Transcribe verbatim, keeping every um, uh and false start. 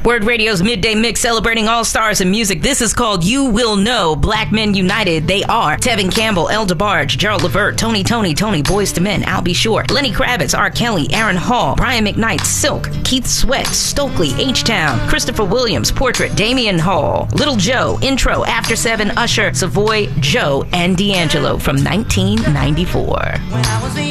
Word Radio's Midday Mix celebrating all stars in music. This is called You Will Know. Black Men United. They are Tevin Campbell, El DeBarge, Gerald Levert, Tony Tony, Tony, Boys to Men, I'll Be Sure, Lenny Kravitz, R. Kelly, Aaron Hall, Brian McKnight, Silk, Keith Sweat, Stokely, H-Town, Christopher Williams, Portrait, Damian Hall, Little Joe, Intro, After Seven, Usher, Savoy, Joe, and D'Angelo from nineteen ninety-four.